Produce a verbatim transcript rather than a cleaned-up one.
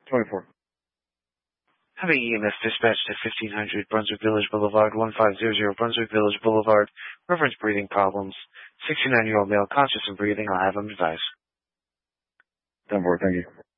twenty-four. Having E M S dispatched to fifteen hundred Brunswick Village Boulevard, one five zero zero Brunswick Village Boulevard. Reference breathing problems. sixty-nine-year-old male conscious and breathing. I'll have him advised. ten four, thank you.